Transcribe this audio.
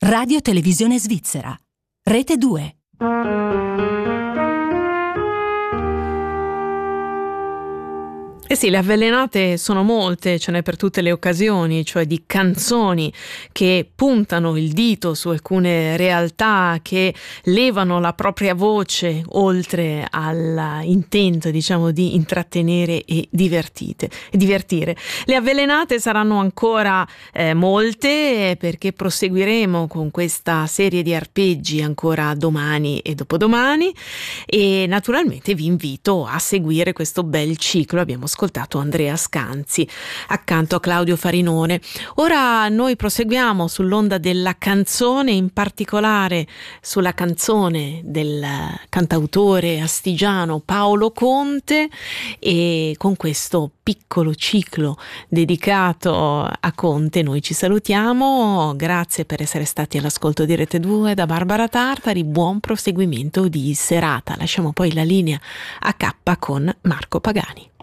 Radio Televisione Svizzera. Rete 2. Eh sì, le avvelenate sono molte, ce n'è per tutte le occasioni, cioè di canzoni che puntano il dito su alcune realtà, che levano la propria voce oltre all'intento, diciamo, di intrattenere e divertire. Le avvelenate saranno ancora molte, perché proseguiremo con questa serie di arpeggi ancora domani e dopodomani, e naturalmente vi invito a seguire questo bel ciclo. Abbiamo ascoltato Andrea Scanzi accanto a Claudio Farinone. Ora noi proseguiamo sull'onda della canzone, in particolare sulla canzone del cantautore astigiano Paolo Conte, e con questo piccolo ciclo dedicato a Conte noi ci salutiamo. Grazie per essere stati all'ascolto di Rete 2 da Barbara Tartari, buon proseguimento di serata. Lasciamo poi la linea a K con Marco Pagani.